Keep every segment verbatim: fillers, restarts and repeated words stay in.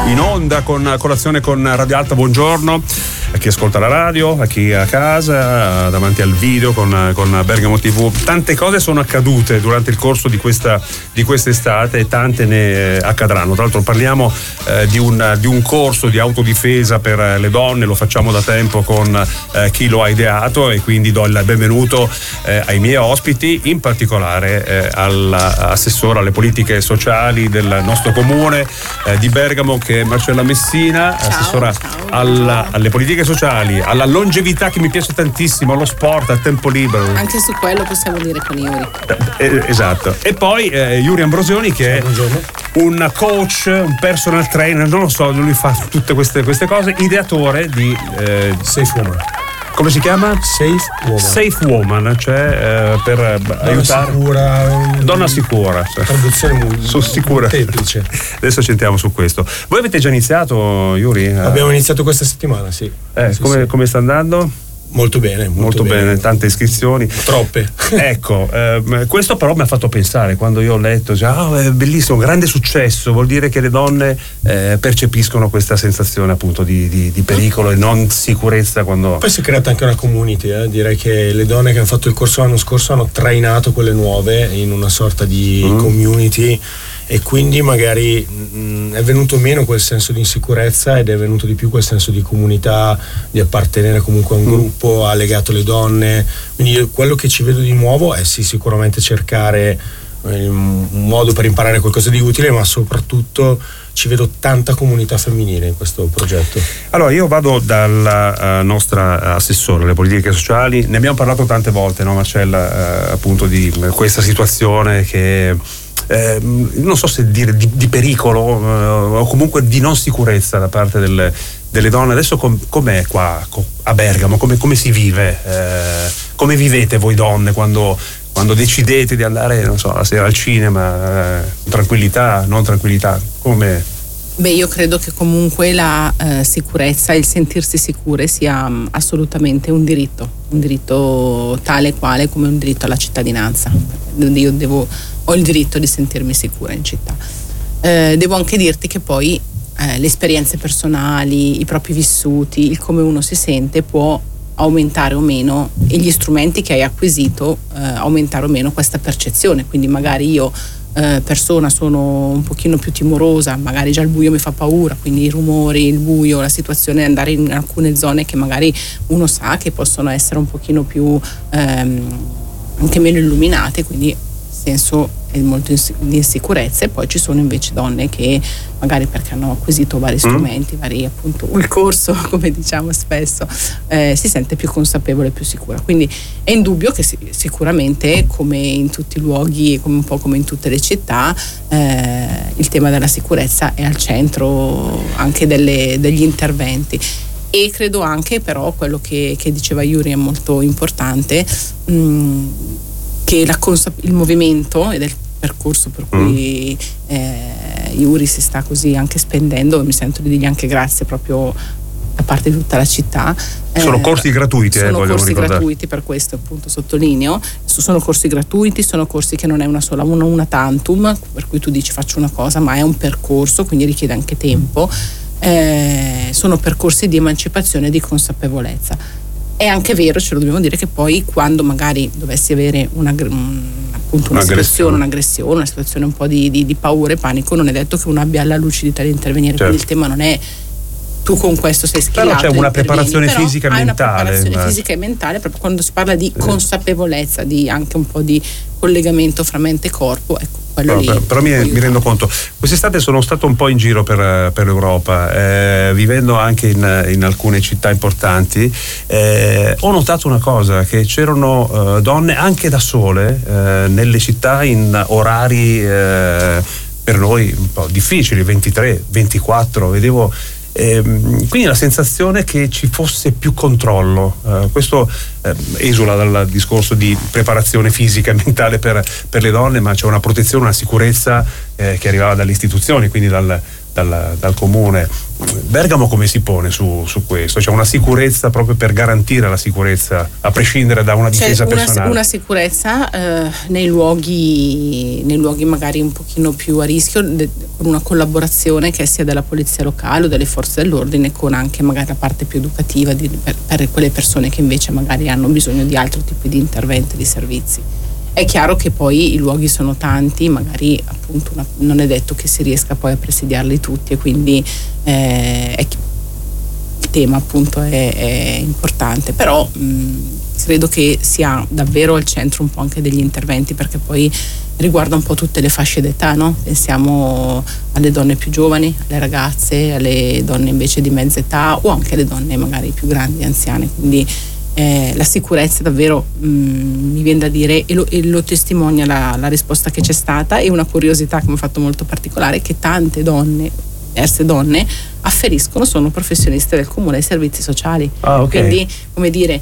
in onda con Colazione con Radio Alta. Buongiorno a chi ascolta la radio, a chi è a casa, davanti al video con, con Bergamo tivù. Tante cose sono accadute durante il corso di questa di quest'estate e tante ne accadranno. Tra l'altro parliamo eh, di, un, di un corso di autodifesa per le donne, lo facciamo da tempo con eh, chi lo ha ideato, e quindi do il benvenuto eh, ai miei ospiti, in particolare eh, all'assessora alle politiche sociali del nostro comune eh, di Bergamo, che è Marcella Messina. Ciao, assessora ciao. Alla, alle politiche sociali, alla longevità, che mi piace tantissimo, allo sport, al tempo libero. Anche su quello possiamo dire con Yuri. Eh, esatto. E poi eh, Yuri Ambrosioni, che è un coach, un personal trainer, non lo so, lui fa tutte queste, queste cose, ideatore di eh, Safe Woman. Come si chiama? Safe Woman. Safe Woman, cioè eh, per donna aiutare. Sicura. Donna sicura. Cioè. Traduzione Sono sicura. Semplice. Adesso ci entriamo su questo. Voi avete già iniziato, Yuri? Abbiamo iniziato questa settimana, sì. Eh, sì, come, sì. come sta andando? Molto bene, molto, molto bene. bene, tante iscrizioni. Troppe. Ecco, ehm, questo però mi ha fatto pensare, quando io ho letto, già, oh, è bellissimo, grande successo, vuol dire che le donne eh, percepiscono questa sensazione appunto di, di, di pericolo e non sicurezza quando... Poi si è creata anche una community, eh? Direi che le donne che hanno fatto il corso l'anno scorso hanno trainato quelle nuove in una sorta di mm. community, e quindi magari mh, è venuto meno quel senso di insicurezza ed è venuto di più quel senso di comunità, di appartenere comunque a un mm. gruppo, ha legato le donne. Quindi io, quello che ci vedo di nuovo è sì, sicuramente cercare eh, un modo per imparare qualcosa di utile, ma soprattutto ci vedo tanta comunità femminile in questo progetto. Allora io vado dalla uh, nostra assessora alle politiche sociali, ne abbiamo parlato tante volte, no Marcella, uh, appunto di questa situazione che Eh, non so se dire di, di pericolo eh, o comunque di non sicurezza da parte delle, delle donne. Adesso com, com'è qua a Bergamo? Come, come si vive? Eh, come vivete voi donne quando, quando decidete di andare, non so, la sera al cinema? Eh, tranquillità, non tranquillità? Come? Beh, io credo che comunque la eh, sicurezza, il sentirsi sicure sia um, assolutamente un diritto, un diritto tale quale come un diritto alla cittadinanza. Io devo, ho il diritto di sentirmi sicura in città. Eh, devo anche dirti che poi eh, le esperienze personali, i propri vissuti, il come uno si sente può aumentare o meno, e gli strumenti che hai acquisito eh, aumentare o meno questa percezione. Quindi magari io Eh, persona sono un pochino più timorosa, magari già il buio mi fa paura, quindi i rumori, il buio, la situazione, andare in alcune zone che magari uno sa che possono essere un pochino più ehm, anche meno illuminate, quindi senso molto di insicurezza. E poi ci sono invece donne che magari perché hanno acquisito vari strumenti, mm. vari appunto il corso, come diciamo spesso, eh, si sente più consapevole, più sicura. Quindi è indubbio che si, sicuramente, come in tutti i luoghi, come un po' come in tutte le città, eh, il tema della sicurezza è al centro anche delle, degli interventi. E credo anche però quello che, che diceva Yuri è molto importante, mh, che la consap- il movimento ed è il percorso per cui mm. eh, Yuri si sta così anche spendendo, mi sento di dirgli anche grazie proprio da parte di tutta la città. Sono eh, corsi gratuiti, sono eh, corsi ricordare. gratuiti, per questo appunto sottolineo, sono corsi gratuiti, sono corsi che non è una sola una, una tantum, per cui tu dici faccio una cosa, ma è un percorso, quindi richiede anche tempo. Eh, sono percorsi di emancipazione e di consapevolezza. È anche vero, ce lo dobbiamo dire, che poi quando magari dovessi avere una, un, appunto una situazione, un'aggressione, una situazione un po' di, di, di paura e panico, non è detto che uno abbia la lucidità di intervenire. Certo. Quindi il tema non è tu con questo sei schillato, però c'è una preparazione però fisica e hai mentale. Una preparazione ma... fisica e mentale, proprio quando si parla di consapevolezza, di anche un po' di collegamento fra mente e corpo, ecco. Però, lì, però, però mi, mi rendo conto, quest'estate sono stato un po' in giro per, per l'Europa, eh, vivendo anche in, in alcune città importanti, eh, ho notato una cosa, che c'erano eh, donne anche da sole eh, nelle città in orari eh, per noi un po' difficili, ventitré, ventiquattro, vedevo. Eh, quindi la sensazione che ci fosse più controllo, eh, questo eh, esula dal discorso di preparazione fisica e mentale per, per le donne, ma c'è una protezione, una sicurezza eh, che arrivava dalle istituzioni, quindi dal, dal, dal comune. Bergamo come si pone su, su questo? C'è una sicurezza proprio per garantire la sicurezza a prescindere da una difesa C'è una, personale? Una sicurezza eh, nei luoghi nei luoghi magari un pochino più a rischio, de, con una collaborazione che sia della polizia locale o delle forze dell'ordine, con anche magari la parte più educativa di, per, per quelle persone che invece magari hanno bisogno di altro tipo di interventi, di servizi. È chiaro che poi i luoghi sono tanti, magari appunto una, non è detto che si riesca poi a presidiarli tutti, e quindi eh, è, il tema appunto è, è importante, però mh, credo che sia davvero al centro un po' anche degli interventi, perché poi riguarda un po' tutte le fasce d'età, no? Pensiamo alle donne più giovani, alle ragazze, alle donne invece di mezza età, o anche alle donne magari più grandi, anziane, quindi Eh, la sicurezza davvero mh, mi viene da dire, e lo, e lo testimonia la, la risposta che c'è stata, e una curiosità che mi ha fatto molto particolare, che tante donne, diverse donne, afferiscono, sono professioniste del comune dei servizi sociali. Ah, okay. Quindi, come dire,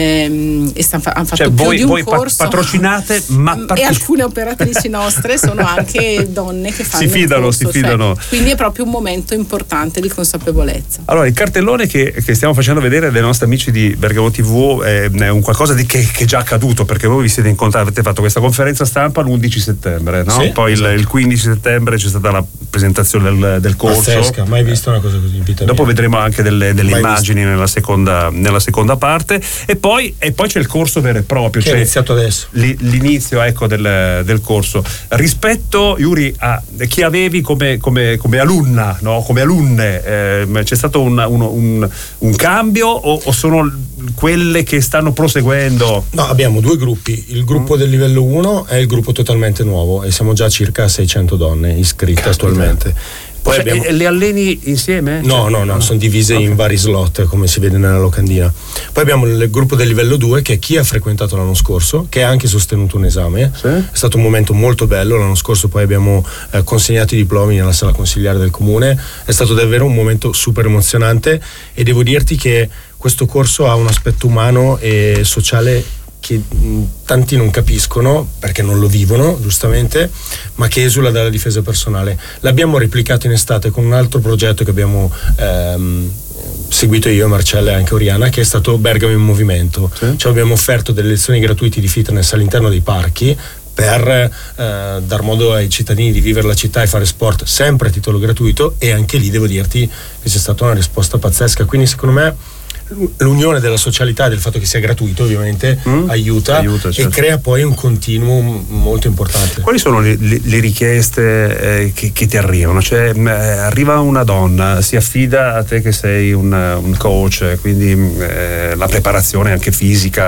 ehm, e stanno, hanno fatto cioè, più voi, di un voi corso. patrocinate, ma e alcune operatrici nostre sono anche donne che fanno si fidano, il corso, si fidano. Cioè, quindi è proprio un momento importante di consapevolezza. Allora, il cartellone che, che stiamo facendo vedere dai nostri amici di Bergamo tivù è, è un qualcosa di che, che è già accaduto, perché voi vi siete incontrati, avete fatto questa conferenza stampa l'undici settembre, no? Sì, Poi il, il quindici settembre c'è stata la presentazione del, del corso. Pazzesca, mai visto una cosa così in vita Dopo mia. vedremo anche delle, delle immagini visto. nella seconda, nella seconda parte, e poi, e poi c'è il corso vero e proprio, che cioè è iniziato adesso, l'inizio, ecco, del, del corso. Rispetto, Yuri, a chi avevi come, come, come alunna, no? Come alunne, eh, c'è stato un, un, un, un cambio, o, o sono quelle che stanno proseguendo? No, abbiamo due gruppi. Il gruppo mm. del livello uno è il gruppo totalmente nuovo, e siamo già circa seicento donne iscritte Caspita. attualmente. Poi cioè, abbiamo... le alleni insieme? No, no, no, sono divise okay. in vari slot, come si vede nella locandina. Poi abbiamo il gruppo del livello due, che è chi ha frequentato l'anno scorso, che ha anche sostenuto un esame. Sì. È stato un momento molto bello. L'anno scorso poi abbiamo eh, consegnato i diplomi nella sala consigliare del comune. È stato davvero un momento super emozionante, e devo dirti che questo corso ha un aspetto umano e sociale che mh, tanti non capiscono, perché non lo vivono giustamente, ma che esula dalla difesa personale. L'abbiamo replicato in estate con un altro progetto che abbiamo ehm, seguito io, Marcella e anche Oriana, che è stato Bergamo in Movimento. Sì. Cioè abbiamo offerto delle lezioni gratuite di fitness all'interno dei parchi, per eh, dar modo ai cittadini di vivere la città e fare sport sempre a titolo gratuito, e anche lì devo dirti che c'è stata una risposta pazzesca. Quindi secondo me l'unione della socialità e del fatto che sia gratuito ovviamente mm, aiuta, aiuta certo. e crea poi un continuo molto importante. Quali sono le, le, le richieste eh, che, che ti arrivano? Cioè eh, arriva una donna, si affida a te che sei un, un coach, quindi eh, la preparazione anche fisica,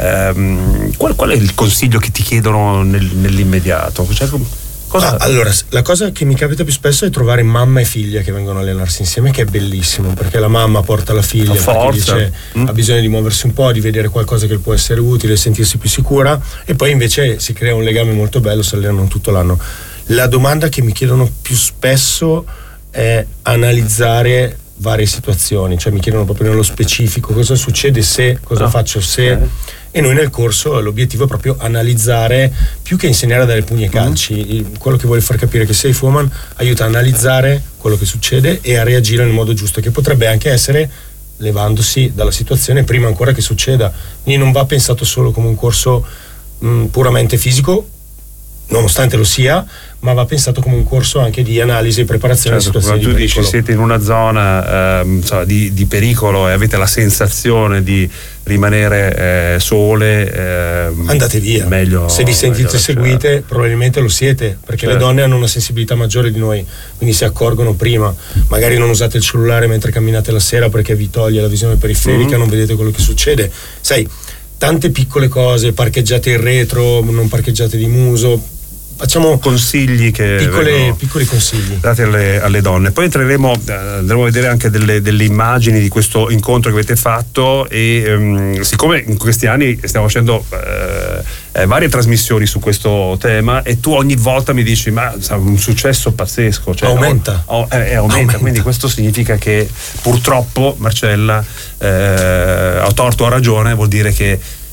ehm, qual, qual è il consiglio che ti chiedono nel, nell'immediato? Cioè, Ah, allora, la cosa che mi capita più spesso è trovare mamma e figlia che vengono a allenarsi insieme, che è bellissimo, perché la mamma porta la figlia, perché dice, mm. ha bisogno di muoversi un po', di vedere qualcosa che può essere utile, sentirsi più sicura, e poi invece si crea un legame molto bello, si allenano tutto l'anno. La domanda che mi chiedono più spesso è analizzare varie situazioni, cioè mi chiedono proprio nello specifico cosa succede se, cosa no. faccio se... Eh. E noi nel corso l'obiettivo è proprio analizzare, più che insegnare a dare pugni e calci. Mm. Quello che vuole far capire che Safe Woman aiuta a analizzare quello che succede e a reagire nel modo giusto, che potrebbe anche essere levandosi dalla situazione prima ancora che succeda. Quindi non va pensato solo come un corso mh, puramente fisico, nonostante lo sia, ma va pensato come un corso anche di analisi e preparazione certo, di situazioni quando di tu pericolo. dici siete in una zona ehm, insomma, di, di pericolo e avete la sensazione di rimanere eh, sole, ehm, andate via. Meglio, se vi sentite seguite, lasciare. Probabilmente lo siete, perché certo. le donne hanno una sensibilità maggiore di noi, quindi si accorgono prima. Magari non usate il cellulare mentre camminate la sera perché vi toglie la visione periferica, mm-hmm. non vedete quello che succede. Sai, tante piccole cose, parcheggiate in retro, non parcheggiate di muso. Facciamo consigli che piccole, piccoli consigli dati alle, alle donne. Poi entreremo, eh, andremo a vedere anche delle, delle immagini di questo incontro che avete fatto, e um, siccome in questi anni stiamo facendo eh, eh, varie trasmissioni su questo tema, e tu ogni volta mi dici ma è un successo pazzesco, cioè, aumenta, oh, eh, eh, aumenta. aumenta quindi questo significa che purtroppo, Marcella, eh, ho torto o ha ragione, vuol dire che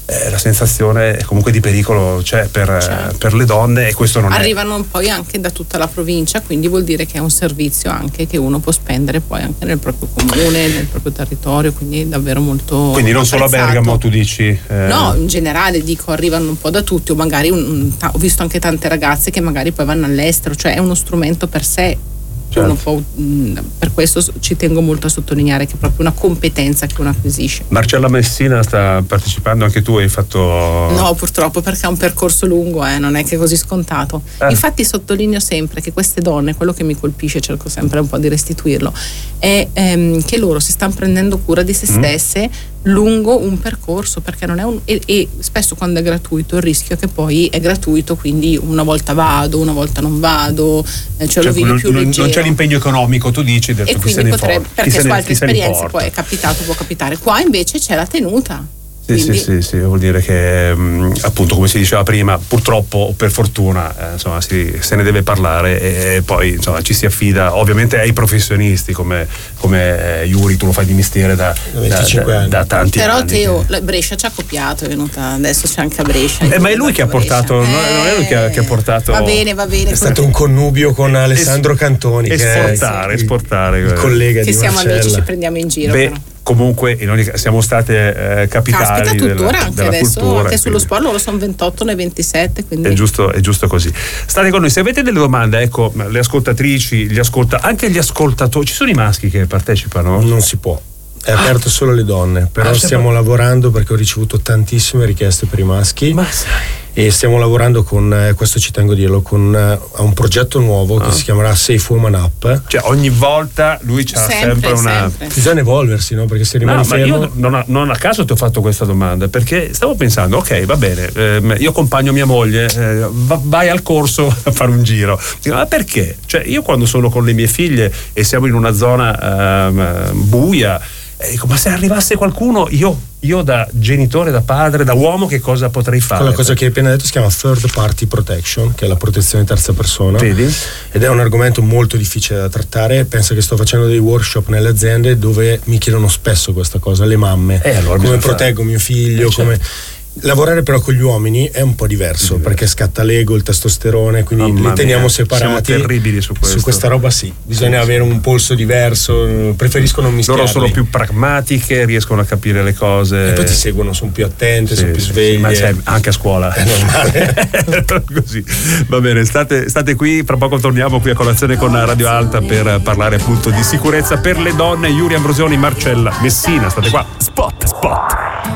eh, la sensazione comunque di pericolo c'è per, certo. per le donne, e questo non arrivano è... poi anche da tutta la provincia, quindi vuol dire che è un servizio anche che uno può spendere poi anche nel proprio comune, nel proprio territorio, quindi è davvero molto quindi non apprezzato. Solo a Bergamo, tu dici? Eh... No, in generale dico, arrivano un po' da tutti, o magari un, un, ho visto anche tante ragazze che magari poi vanno all'estero, cioè è uno strumento per sé. Certo. Uno può, per questo ci tengo molto a sottolineare che è proprio una competenza che uno acquisisce. Marcella Messina sta partecipando, anche tu hai fatto? No, purtroppo, perché è un percorso lungo, eh, non è che è così scontato. Eh. Infatti sottolineo sempre che queste donne, quello che mi colpisce, cerco sempre un po' di restituirlo, è ehm, che loro si stanno prendendo cura di se stesse mm. lungo un percorso, perché non è un e, e spesso quando è gratuito il rischio è che poi è gratuito, quindi una volta vado, una volta non vado, eh, cioè, cioè lo vivi più leggero. Non c'è l'impegno economico, tu dici, del e quindi potrebbe, perché su altre esperienze poi è capitato, può capitare. Qua invece c'è la tenuta. Sì, sì, sì, sì, vuol dire che mh, appunto, come si diceva prima, purtroppo o per fortuna eh, insomma si, se ne deve parlare, e, e poi insomma ci si affida ovviamente ai professionisti come, come eh, Yuri, tu lo fai di mestiere da, da, da, da tanti però anni. Però Teo, Brescia ci ha copiato, è venuta, adesso c'è anche a Brescia. Eh, ma è lui che ha portato, eh, non è lui che ha, che ha portato. Va bene, va bene. È stato un connubio con Alessandro Cantoni, esportare, che è esportare, il, il collega che di siamo Marcella. Amici, ci prendiamo in giro. Beh, però. Comunque in ogni, siamo state eh, capitali. Caspita, tuttora della, anche della adesso, cultura, anche sullo quindi sport loro sono ventotto, ne ventisette, quindi è giusto, è giusto così. State con noi, se avete delle domande, ecco, le ascoltatrici, gli ascolta, anche gli ascoltatori, ci sono i maschi che partecipano? Non si può. È ah. aperto solo alle donne, però ah, stiamo lavorando, perché ho ricevuto tantissime richieste per i maschi. Ma sai. E stiamo lavorando con, eh, questo ci tengo a dirlo, con eh, un progetto nuovo ah. che si chiamerà Safe Woman Up. Cioè ogni volta lui c'ha sempre, sempre una... Sempre. Bisogna evolversi, no? Perché se rimani no, fermo... ma io non a, non a caso ti ho fatto questa domanda, perché stavo pensando, ok, va bene, eh, io accompagno mia moglie, eh, va, vai al corso a fare un giro. Dico, ma perché? Cioè io quando sono con le mie figlie e siamo in una zona eh, buia, eh, dico, ma se arrivasse qualcuno, io... io da genitore, da padre, da uomo, che cosa potrei fare? Quella cosa che hai appena detto si chiama third party protection, che è la protezione terza persona. Vedi? Ed è un argomento molto difficile da trattare. Pensa che sto facendo dei workshop nelle aziende dove mi chiedono spesso questa cosa, le mamme, eh, allora come proteggo fare. mio figlio, eh, come... Certo. Lavorare però con gli uomini è un po' diverso, mm. perché scatta l'ego, il testosterone, quindi Mamma li teniamo mia. separati. Siamo terribili su questo. Su questa roba sì, bisogna sì, avere un polso diverso, preferisco non mischiarli. Loro sono più pragmatiche, riescono a capire le cose. E poi ti seguono, sono più attente, sì, sono più sì, sveglie. Sì, ma sai, anche a scuola. È normale. Così. Va bene, state, state qui, fra poco torniamo qui a Colazione con Radio Alta per parlare appunto di sicurezza per le donne. Yuri Ambrosioni, Marcella Messina, state qua. Spot, spot.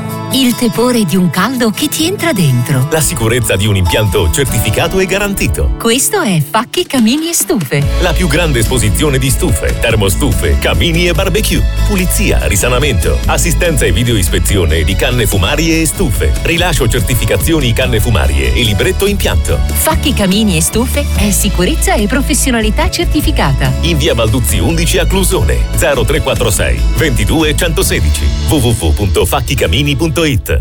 Il tepore di un caldo che ti entra dentro. La sicurezza di un impianto certificato e garantito. Questo è Facchi Camini e Stufe. La più grande esposizione di stufe, termostufe, camini e barbecue. Pulizia, risanamento, assistenza e videoispezione di canne fumarie e stufe. Rilascio certificazioni canne fumarie e libretto impianto. Facchi Camini e Stufe è sicurezza e professionalità certificata. In via Balduzzi undici a Clusone. zero tre quattro sei ventidue centosedici. w w w punto facchicamini punto it.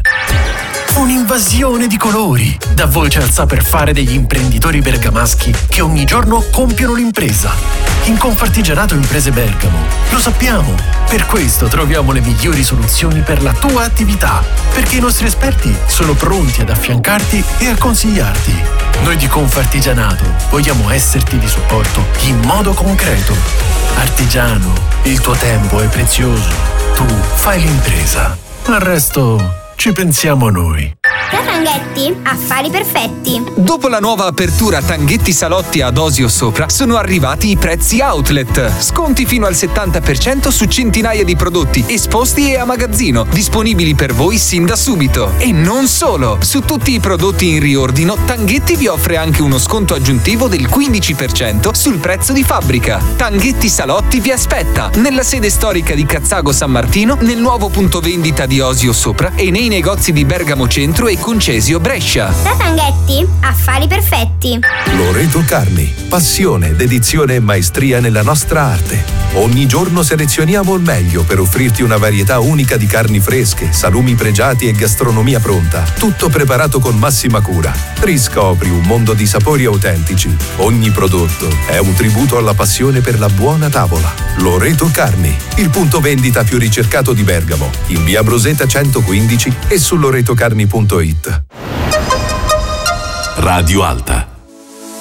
Un'invasione di colori, da voce alza per fare degli imprenditori bergamaschi che ogni giorno compiono l'impresa. In Confartigianato Imprese Bergamo lo sappiamo, per questo troviamo le migliori soluzioni per la tua attività, perché i nostri esperti sono pronti ad affiancarti e a consigliarti. Noi di Confartigianato vogliamo esserti di supporto in modo concreto. Artigiano, il tuo tempo è prezioso, tu fai l'impresa. Al resto ci pensiamo noi. Da Tanghetti, affari perfetti. Dopo la nuova apertura Tanghetti Salotti ad Osio Sopra sono arrivati i prezzi outlet. Sconti fino al settanta per cento su centinaia di prodotti esposti e a magazzino, disponibili per voi sin da subito. E non solo! Su tutti i prodotti in riordino, Tanghetti vi offre anche uno sconto aggiuntivo del quindici per cento sul prezzo di fabbrica. Tanghetti Salotti vi aspetta nella sede storica di Cazzago San Martino, nel nuovo punto vendita di Osio Sopra e nei negozi di Bergamo Centro e Concesio Brescia. Da Tanghetti, affari perfetti. Loreto Carni, passione, dedizione e maestria nella nostra arte. Ogni giorno selezioniamo il meglio per offrirti una varietà unica di carni fresche, salumi pregiati e gastronomia pronta. Tutto preparato con massima cura. Riscopri un mondo di sapori autentici. Ogni prodotto è un tributo alla passione per la buona tavola. Loreto Carni, il punto vendita più ricercato di Bergamo, in via Broseta centoquindici e su loretocarni punto it. Radio Alta.